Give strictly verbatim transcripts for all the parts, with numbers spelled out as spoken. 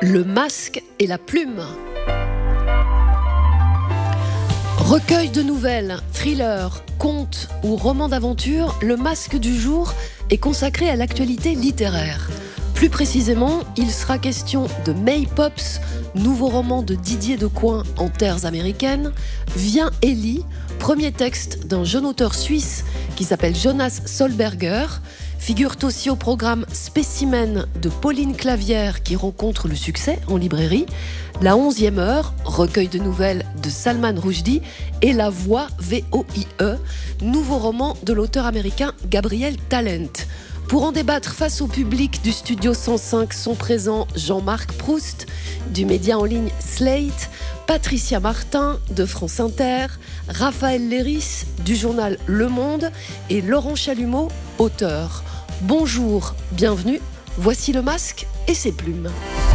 Le masque et la plume. Recueil de nouvelles, thrillers, contes ou romans d'aventure, le masque du jour est consacré à l'actualité littéraire. Plus précisément, il sera question de May Pops, nouveau roman de Didier Decoing en terres américaines, Viens Ellie, premier texte d'un jeune auteur suisse qui s'appelle Jonas Solberger, figurent aussi au programme Spécimen de Pauline Clavière qui rencontre le succès en librairie, La onzième heure, recueil de nouvelles de Salman Rushdie, et La Voix, V O I E, nouveau roman de l'auteur américain Gabriel Talent. Pour en débattre face au public du Studio cent cinq sont présents Jean-Marc Proust, du média en ligne Slate, Patricia Martin, de France Inter, Raphaël Léris, du journal Le Monde, et Laurent Chalumeau, auteur. Bonjour, bienvenue, voici le masque et ses plumes.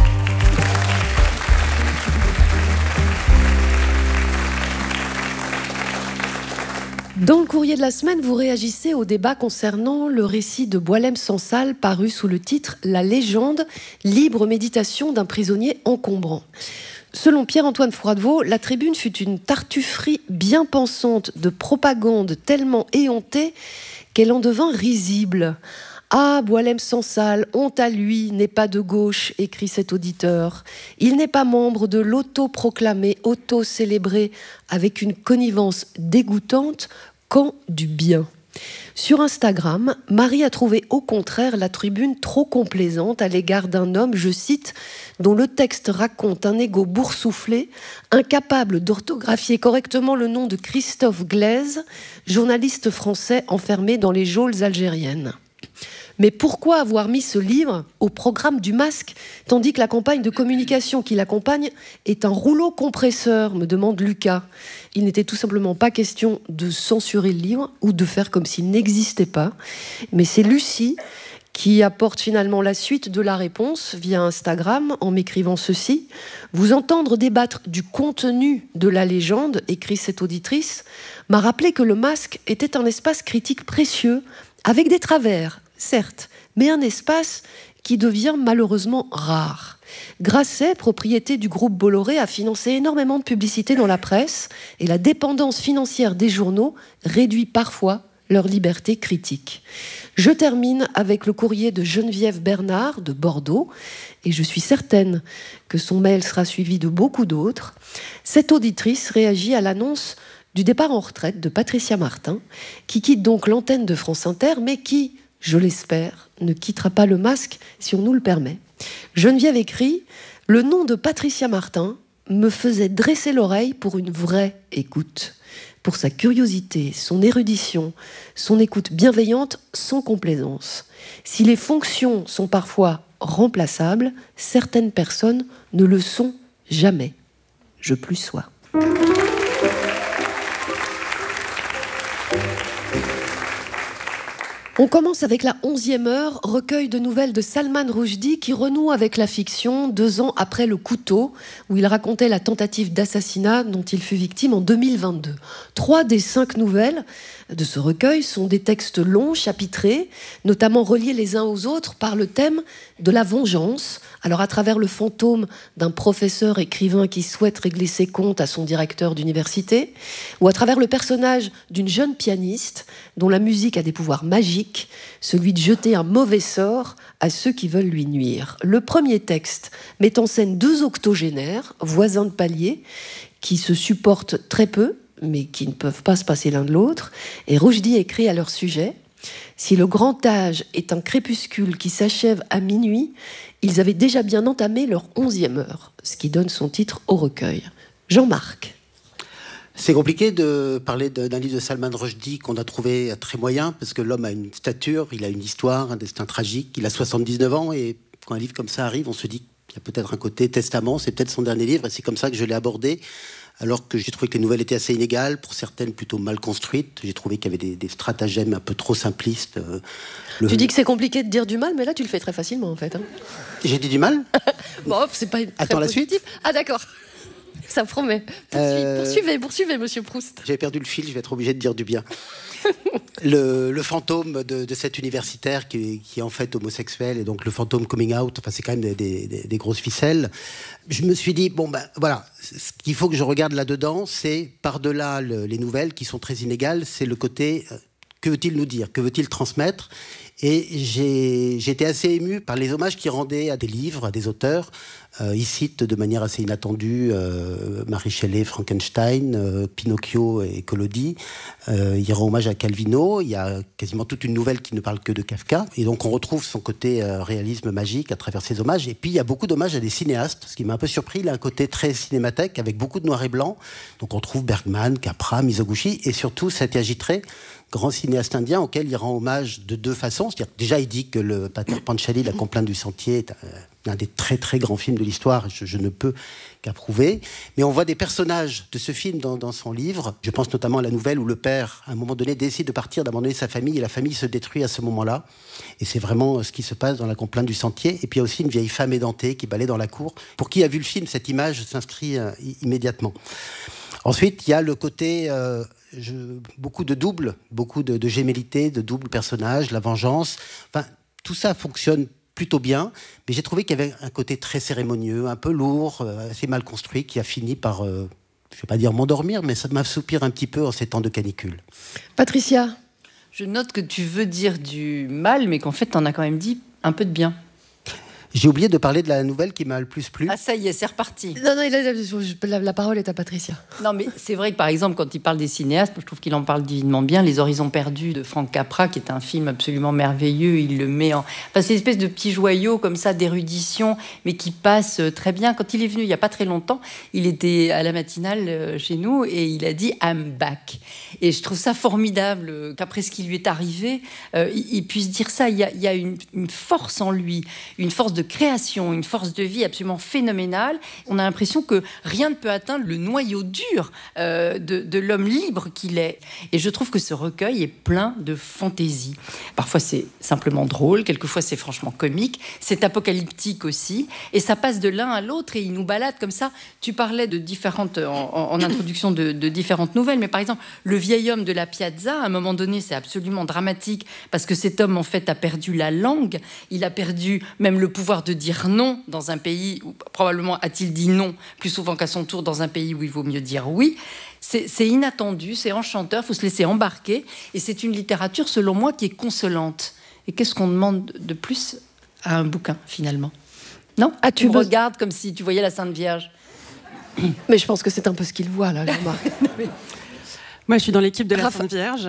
Dans le courrier de la semaine, vous réagissez au débat concernant le récit de Boualem Sansal paru sous le titre « La légende, libre méditation d'un prisonnier encombrant ». Selon Pierre-Antoine Froidevaux, la tribune fut une tartufferie bien pensante de propagande tellement éhontée qu'elle en devint risible. « Ah, Boualem Sansal, honte à lui, n'est pas de gauche », écrit cet auditeur. « Il n'est pas membre de l'auto-proclamé, auto-célébré, avec une connivence dégoûtante, qu'en du bien. » Sur Instagram, Marie a trouvé au contraire la tribune trop complaisante à l'égard d'un homme, je cite, dont le texte raconte un égo boursouflé, incapable d'orthographier correctement le nom de Christophe Glaise, journaliste français enfermé dans les geôles algériennes. Mais pourquoi avoir mis ce livre au programme du masque, tandis que la campagne de communication qui l'accompagne est un rouleau compresseur, me demande Lucas. Il n'était tout simplement pas question de censurer le livre ou de faire comme s'il n'existait pas. Mais c'est Lucie qui apporte finalement la suite de la réponse via Instagram en m'écrivant ceci. « Vous entendre débattre du contenu de la légende, écrit cette auditrice, m'a rappelé que le masque était un espace critique précieux, avec des travers, certes, mais un espace qui devient malheureusement rare. Grasset, propriété du groupe Bolloré, a financé énormément de publicité dans la presse et la dépendance financière des journaux réduit parfois leur liberté critique. Je termine avec le courrier de Geneviève Bernard de Bordeaux et je suis certaine que son mail sera suivi de beaucoup d'autres. Cette auditrice réagit à l'annonce du départ en retraite de Patricia Martin, qui quitte donc l'antenne de France Inter, mais qui, je l'espère, ne quittera pas le masque si on nous le permet. Geneviève écrit « Le nom de Patricia Martin me faisait dresser l'oreille pour une vraie écoute. Pour sa curiosité, son érudition, son écoute bienveillante sans complaisance. Si les fonctions sont parfois remplaçables, certaines personnes ne le sont jamais. Je plus sois. » On commence avec La onzième heure, recueil de nouvelles de Salman Rushdie qui renoue avec la fiction deux ans après Le Couteau, où il racontait la tentative d'assassinat dont il fut victime en deux mille vingt-deux. Trois des cinq nouvelles de ce recueil sont des textes longs, chapitrés, notamment reliés les uns aux autres par le thème de la vengeance. Alors à travers le fantôme d'un professeur écrivain qui souhaite régler ses comptes à son directeur d'université, ou à travers le personnage d'une jeune pianiste dont la musique a des pouvoirs magiques, celui de jeter un mauvais sort à ceux qui veulent lui nuire. Le premier texte met en scène deux octogénaires, voisins de palier, qui se supportent très peu, mais qui ne peuvent pas se passer l'un de l'autre, et Rushdie écrit à leur sujet « Si le grand âge est un crépuscule qui s'achève à minuit, ils avaient déjà bien entamé leur onzième heure », ce qui donne son titre au recueil. Jean-Marc. C'est compliqué de parler d'un livre de Salman Rushdie qu'on a trouvé très moyen, parce que l'homme a une stature, il a une histoire, un destin tragique, il a soixante-dix-neuf ans, et quand un livre comme ça arrive, on se dit qu'il y a peut-être un côté testament, c'est peut-être son dernier livre, et c'est comme ça que je l'ai abordé, alors que j'ai trouvé que les nouvelles étaient assez inégales, pour certaines plutôt mal construites. J'ai trouvé qu'il y avait des, des stratagèmes un peu trop simplistes. Euh, le... Tu dis que c'est compliqué de dire du mal, mais là tu le fais très facilement en fait. Hein. J'ai dit du mal. Bon, c'est pas très Attends la positif. suite. Ah d'accord. Ça promet. Poursuivez, euh... poursuivez, poursuivez, monsieur Proust. J'ai perdu le fil, je vais être obligé de dire du bien. le, le fantôme de, de cet universitaire qui, qui est en fait homosexuel, et donc le fantôme coming out, enfin, c'est quand même des, des, des grosses ficelles. Je me suis dit, bon ben voilà, ce qu'il faut que je regarde là-dedans, c'est par-delà le, les nouvelles qui sont très inégales, c'est le côté, euh, que veut-il nous dire, que veut-il transmettre ? Et j'ai, j'ai été assez ému par les hommages qu'il rendait à des livres, à des auteurs. Euh, il cite de manière assez inattendue euh, Marie Shelley, Frankenstein, euh, Pinocchio et Collodi. Euh, il rend hommage à Calvino. Il y a quasiment toute une nouvelle qui ne parle que de Kafka. Et donc on retrouve son côté euh, réalisme magique à travers ces hommages. Et puis il y a beaucoup d'hommages à des cinéastes, ce qui m'a un peu surpris. Il a un côté très cinémathèque avec beaucoup de noir et blanc. Donc on trouve Bergman, Capra, Mizoguchi et surtout Satyajit Ray, grand cinéaste indien auquel il rend hommage de deux façons. C'est-à-dire, déjà, il dit que le Pater Panchali, La Complainte du Sentier, est un des très très grands films de l'histoire. Je, je ne peux qu'approuver. Mais on voit des personnages de ce film dans, dans son livre. Je pense notamment à la nouvelle où le père, à un moment donné, décide de partir, d'abandonner sa famille, et la famille se détruit à ce moment-là. Et c'est vraiment ce qui se passe dans La Complainte du Sentier. Et puis il y a aussi une vieille femme édentée qui balaie dans la cour. Pour qui a vu le film, cette image s'inscrit euh, immédiatement. Ensuite, il y a le côté... Euh, Je, beaucoup de doubles, beaucoup de, de gémellité, de doubles personnages, la vengeance. Enfin, tout ça fonctionne plutôt bien, mais j'ai trouvé qu'il y avait un côté très cérémonieux, un peu lourd, euh, assez mal construit, qui a fini par, euh, je ne vais pas dire m'endormir, mais ça m'assoupir un petit peu en ces temps de canicule. Patricia ? Je note que tu veux dire du mal, mais qu'en fait, tu en as quand même dit un peu de bien. J'ai oublié de parler de la nouvelle qui m'a le plus plu. Ah, ça y est, c'est reparti. Non, non, la, la parole est à Patricia. Non, mais c'est vrai que, par exemple, quand il parle des cinéastes, je trouve qu'il en parle divinement bien. Les Horizons perdus de Frank Capra, qui est un film absolument merveilleux. Il le met en... Enfin, c'est une espèce de petit joyau, comme ça, d'érudition, mais qui passe très bien. Quand il est venu, il n'y a pas très longtemps, il était à la matinale chez nous et il a dit « I'm back ». Et je trouve ça formidable qu'après ce qui lui est arrivé, euh, il, il puisse dire ça. Il y a, il y a une, une force en lui, une force de création, une force de vie absolument phénoménale. On a l'impression que rien ne peut atteindre le noyau dur euh, de, de l'homme libre qu'il est. Et je trouve que ce recueil est plein de fantaisie. Parfois c'est simplement drôle, quelquefois c'est franchement comique, c'est apocalyptique aussi, et ça passe de l'un à l'autre et il nous balade comme ça. Tu parlais de différentes, en, en introduction de, de différentes nouvelles, mais par exemple, le vieil homme de la Piazza, à un moment donné, c'est absolument dramatique parce que cet homme en fait a perdu la langue, il a perdu même le pouvoir de dire non dans un pays où probablement a-t-il dit non plus souvent qu'à son tour dans un pays où il vaut mieux dire oui. C'est, c'est inattendu, c'est enchanteur, il faut se laisser embarquer et c'est une littérature selon moi qui est consolante. Et qu'est-ce qu'on demande de plus à un bouquin finalement ? Non ? Ah, tu me regardes comme si tu voyais la Sainte Vierge. Mais je pense que c'est un peu ce qu'il voit là, Jean-Marc. Moi je suis dans l'équipe de la Raph... Sainte Vierge.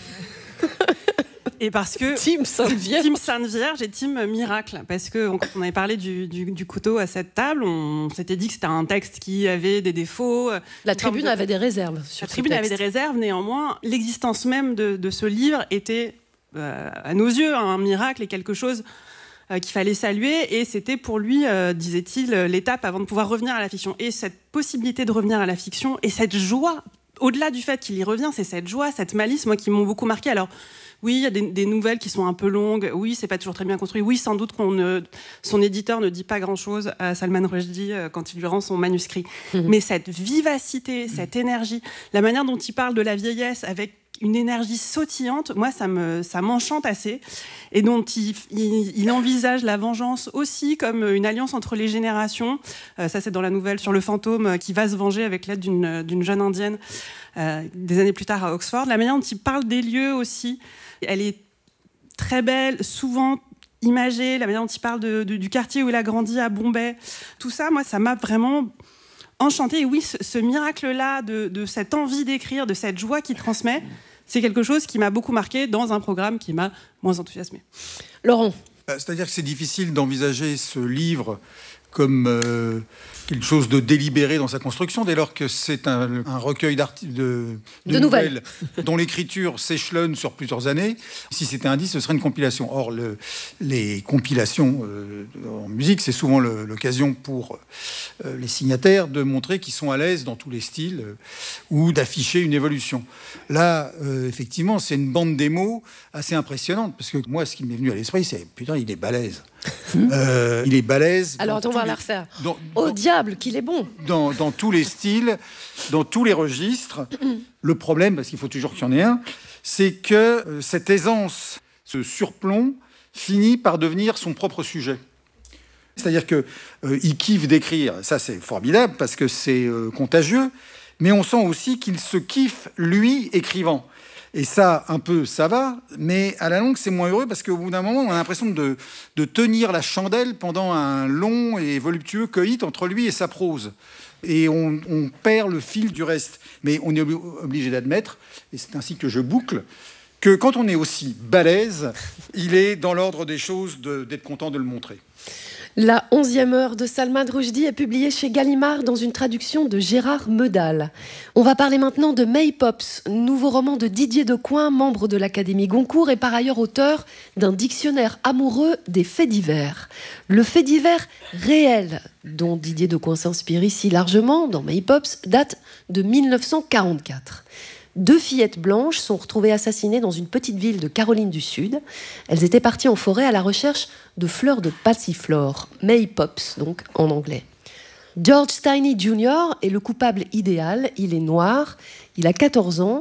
Et parce que Team Sainte Vierge, Team Sainte Vierge et Team Miracle, parce que quand on avait parlé du, du, du couteau à cette table, on s'était dit que c'était un texte qui avait des défauts. La tribune de... avait des réserves. Sur La tribune avait des réserves, néanmoins, l'existence même de, de ce livre était, euh, à nos yeux, un miracle et quelque chose euh, qu'il fallait saluer. Et c'était pour lui, euh, disait-il, l'étape avant de pouvoir revenir à la fiction. Et cette possibilité de revenir à la fiction et cette joie, au-delà du fait qu'il y revient, c'est cette joie, cette malice, moi, qui m'ont beaucoup marqué. Alors. Oui, il y a des, des nouvelles qui sont un peu longues. Oui, c'est pas toujours très bien construit. Oui, sans doute qu'on ne, son éditeur ne dit pas grand-chose à Salman Rushdie quand il lui rend son manuscrit. Mmh. Mais cette vivacité, cette énergie, la manière dont il parle de la vieillesse avec une énergie sautillante, moi, ça, me, ça m'enchante assez. Et dont il, il, il envisage la vengeance aussi comme une alliance entre les générations. Euh, ça, c'est dans la nouvelle sur le fantôme qui va se venger avec l'aide d'une, d'une jeune indienne euh, des années plus tard à Oxford. La manière dont il parle des lieux aussi, elle est très belle, souvent imagée. La manière dont il parle de, de, du quartier où il a grandi à Bombay. Tout ça, moi, ça m'a vraiment enchantée. Et oui, ce, ce miracle-là, de, de cette envie d'écrire, de cette joie qu'il transmet, c'est quelque chose qui m'a beaucoup marqué dans un programme qui m'a moins enthousiasmé. Laurent ? C'est-à-dire que c'est difficile d'envisager ce livre comme euh, quelque chose de délibéré dans sa construction, dès lors que c'est un, un recueil de, de, de nouvelles, nouvelles dont l'écriture s'échelonne sur plusieurs années. Si c'était un disque, ce serait une compilation. Or, le, les compilations euh, en musique, c'est souvent le, l'occasion pour euh, les signataires de montrer qu'ils sont à l'aise dans tous les styles euh, ou d'afficher une évolution. Là, euh, effectivement, c'est une bande démo assez impressionnante, parce que moi, ce qui m'est venu à l'esprit, c'est « putain, il est balèze ». Euh, il est balèze. Alors, attends, on va les... la refaire. Dans, Au dans... diable, qu'il est bon. Dans, dans tous les styles, dans tous les registres. Le problème, parce qu'il faut toujours qu'il y en ait un, c'est que euh, cette aisance, ce surplomb, finit par devenir son propre sujet. C'est-à-dire qu'il euh, kiffe d'écrire. Ça, c'est formidable, parce que c'est euh, contagieux. Mais on sent aussi qu'il se kiffe, lui, écrivant. Et ça, un peu, ça va, mais à la longue, c'est moins heureux parce qu'au bout d'un moment, on a l'impression de, de tenir la chandelle pendant un long et voluptueux coït entre lui et sa prose. Et on, on perd le fil du reste. Mais on est obligé d'admettre, et c'est ainsi que je boucle, que quand on est aussi balèze, il est dans l'ordre des choses de, d'être content de le montrer. La onzième heure de Salman Rushdie est publiée chez Gallimard dans une traduction de Gérard Meudal. On va parler maintenant de May Pops, nouveau roman de Didier Decoing, membre de l'Académie Goncourt et par ailleurs auteur d'un dictionnaire amoureux des faits divers. Le fait divers réel, dont Didier Decoing s'inspire ici largement dans May Pops, date de mille neuf cent quarante-quatre. Deux fillettes blanches sont retrouvées assassinées dans une petite ville de Caroline du Sud. Elles étaient parties en forêt à la recherche de fleurs de passiflore, May Pops donc en anglais. George Steiny junior est le coupable idéal. Il est noir, il a quatorze ans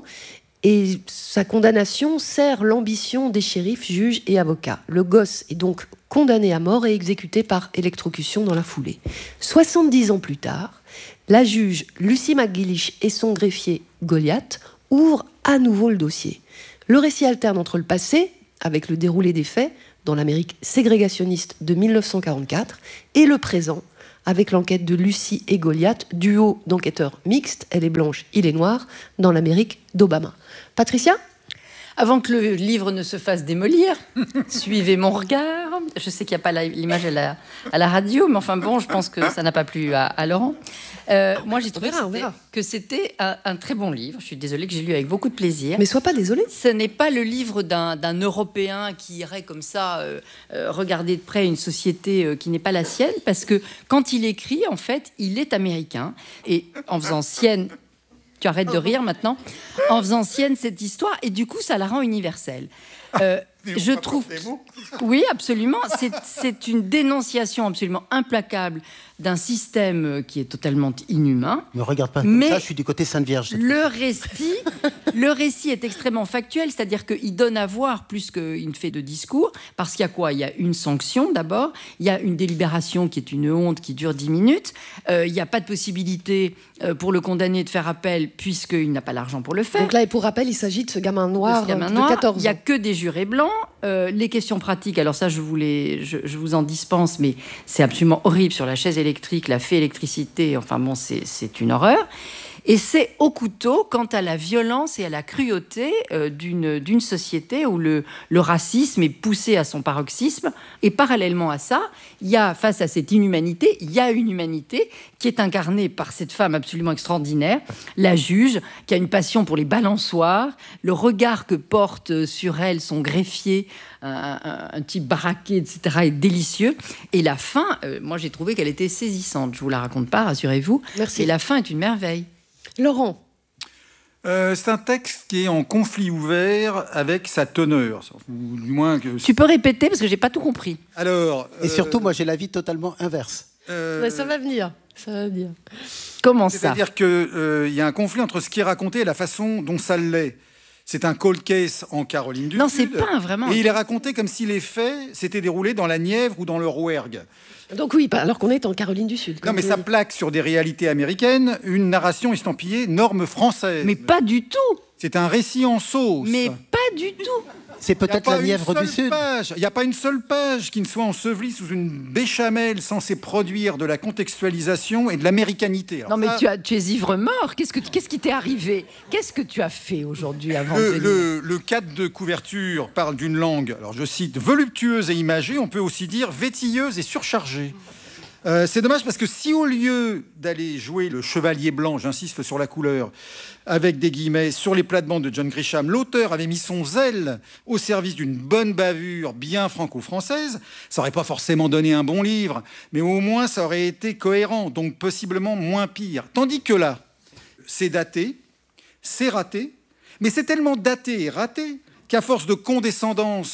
et sa condamnation sert l'ambition des shérifs, juges et avocats. Le gosse est donc condamné à mort et exécuté par électrocution dans la foulée. soixante-dix ans plus tard, la juge Lucy McGillish et son greffier Goliath ouvre à nouveau le dossier. Le récit alterne entre le passé, avec le déroulé des faits, dans l'Amérique ségrégationniste de mille neuf cent quarante-quatre, et le présent, avec l'enquête de Lucy et Goliath, duo d'enquêteurs mixtes, elle est blanche, il est noir, dans l'Amérique d'Obama. Patricia ? Avant que le livre ne se fasse démolir, suivez mon regard. Je sais qu'il n'y a pas la, l'image à la, à la radio, mais enfin bon, je pense que ça n'a pas plu à, à Laurent. Euh, moi, j'ai trouvé verra, que c'était, que c'était un, un très bon livre. Je suis désolée que j'ai lu avec beaucoup de plaisir. Mais sois pas désolée. Ce n'est pas le livre d'un, d'un Européen qui irait comme ça euh, euh, regarder de près une société euh, qui n'est pas la sienne, parce que quand il écrit, en fait, il est américain. Et en faisant sienne... Tu arrêtes de rire maintenant. En faisant sienne cette histoire, et du coup, ça la rend universelle. Euh, je trouve... Oui, absolument. C'est, c'est une dénonciation absolument implacable d'un système qui est totalement inhumain. Ne regarde pas comme mais ça, je suis du côté Sainte Vierge. Le récit, le récit est extrêmement factuel, c'est-à-dire qu'il donne à voir plus qu'il ne fait de discours, parce qu'il y a quoi ? Il y a une sanction d'abord, il y a une délibération qui est une honte qui dure dix minutes, euh, il n'y a pas de possibilité euh, pour le condamné de faire appel puisqu'il n'a pas l'argent pour le faire. Donc là, et pour rappel, il s'agit de ce gamin noir de, ce gamin de noir. quatorze ans. Il n'y a que des jurés blancs. Euh, les questions pratiques, alors ça, je, voulais, je, je vous en dispense, mais c'est absolument horrible sur la chaise électrique, la fée électricité, enfin bon, c'est, c'est une horreur. Et c'est au couteau quant à la violence et à la cruauté euh, d'une, d'une société où le, le racisme est poussé à son paroxysme. Et parallèlement à ça, il y a, face à cette inhumanité, il y a une humanité qui est incarnée par cette femme absolument extraordinaire, la juge, qui a une passion pour les balançoires, le regard que porte sur elle son greffier, un, un, un type baraqué, et cetera, est délicieux. Et la fin, euh, moi j'ai trouvé qu'elle était saisissante. Je ne vous la raconte pas, rassurez-vous. Merci. Et la fin est une merveille. Laurent. Euh, c'est un texte qui est en conflit ouvert avec sa teneur, ou du moins que... Tu peux répéter parce que j'ai pas tout compris. Alors, Et surtout, euh... moi, j'ai l'avis totalement inverse. Euh... Mais ça va venir. Ça va venir. Comment ça ? C'est-à-dire qu'il euh, y a un conflit entre ce qui est raconté et la façon dont ça l'est. C'est un cold case en Caroline du non, Sud. Non, c'est pas vraiment. Et il est raconté comme si les faits s'étaient déroulés dans la Nièvre ou dans le Rouergue. Donc oui, alors qu'on est en Caroline du Sud. Non, mais ça dit. Plaque sur des réalités américaines une narration estampillée norme française. Mais pas du tout. C'est un récit en sauce. Mais pas du tout. C'est peut-être la Nièvre du Sud. Il n'y a pas une seule page qui ne soit ensevelie sous une béchamel censée produire de la contextualisation et de l'américanité. Alors non, mais ça, tu, as, tu es ivre-mort. Qu'est-ce, que, qu'est-ce qui t'est arrivé ? Qu'est-ce que tu as fait aujourd'hui avant le, de venir ? le, le cadre de couverture parle d'une langue, alors je cite, voluptueuse et imagée, on peut aussi dire vétilleuse et surchargée. Euh, c'est dommage parce que si au lieu d'aller jouer le chevalier blanc, j'insiste sur la couleur, avec des guillemets, sur les plates-bandes de John Grisham, l'auteur avait mis son zèle au service d'une bonne bavure bien franco-française, ça n'aurait pas forcément donné un bon livre, mais au moins ça aurait été cohérent, donc possiblement moins pire. Tandis que là, c'est daté, c'est raté, mais c'est tellement daté et raté qu'à force de condescendance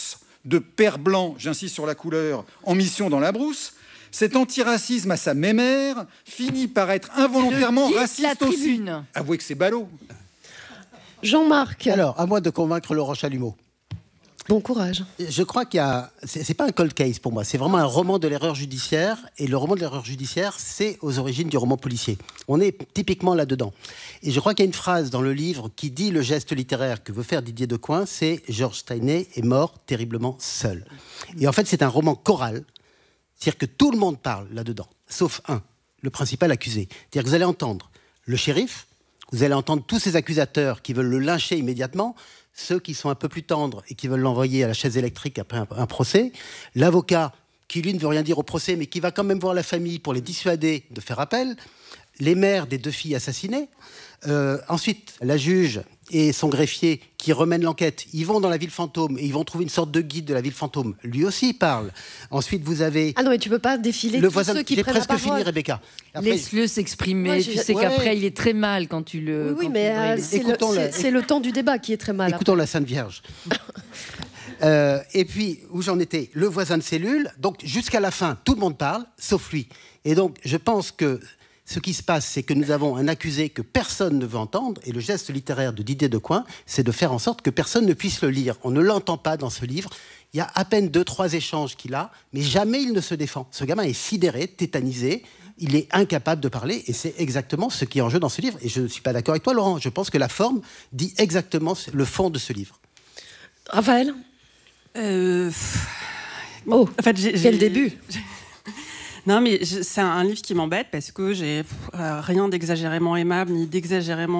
de père blanc, j'insiste sur la couleur, en mission dans la brousse, cet antiracisme à sa mémère finit par être involontairement raciste la aussi. tribune. Avouez que c'est ballot. Jean-Marc. Alors, à moi de convaincre Laurent Chalumeau. Bon courage. Je crois qu'il y a... C'est, c'est pas un cold case pour moi, c'est vraiment un roman de l'erreur judiciaire. Et le roman de l'erreur judiciaire, c'est aux origines du roman policier. On est typiquement là-dedans. Et je crois qu'il y a une phrase dans le livre qui dit le geste littéraire que veut faire Didier Decoing, c'est « Georges Steiney est mort terriblement seul ». Et en fait, c'est un roman choral. C'est-à-dire que tout le monde parle là-dedans, sauf un, le principal accusé. C'est-à-dire que vous allez entendre le shérif, vous allez entendre tous ces accusateurs qui veulent le lyncher immédiatement, ceux qui sont un peu plus tendres et qui veulent l'envoyer à la chaise électrique après un, un procès, l'avocat qui, lui, ne veut rien dire au procès, mais qui va quand même voir la famille pour les dissuader de faire appel, les mères des deux filles assassinées, euh, ensuite la juge et son greffier qui remènent l'enquête, ils vont dans la ville fantôme et ils vont trouver une sorte de guide de la ville fantôme, lui aussi il parle. Ensuite vous avez... Ah non, mais tu peux pas défiler le tous voisin, ceux qui j'ai prennent la presque parole. fini, Rebecca. Après, Laisse-le s'exprimer. Moi, tu j'ai- sais Ouais. qu'après, il est très mal quand tu le. Oui, oui, quand mais tu le euh, brimes. c'est, le, Écoutons-le. c'est- c'est le temps du débat qui est très mal. Écoutons la Sainte Vierge. Euh, et puis, où j'en étais, le voisin de cellule, donc jusqu'à la fin, tout le monde parle, sauf lui. Et donc, je pense que ce qui se passe, c'est que nous avons un accusé que personne ne veut entendre, et le geste littéraire de Didier Decoing, c'est de faire en sorte que personne ne puisse le lire. On ne l'entend pas dans ce livre. Il y a à peine deux, trois échanges qu'il a, mais jamais il ne se défend. Ce gamin est sidéré, tétanisé, il est incapable de parler, et c'est exactement ce qui est en jeu dans ce livre. Et je ne suis pas d'accord avec toi, Laurent. Je pense que la forme dit exactement le fond de ce livre. Raphaël. Euh, pff, Oh, en fait, j'ai- quel j'ai- début. Non, mais je- c'est un livre qui m'embête parce que j'ai pff, euh, rien d'exagérément aimable ni d'exagérément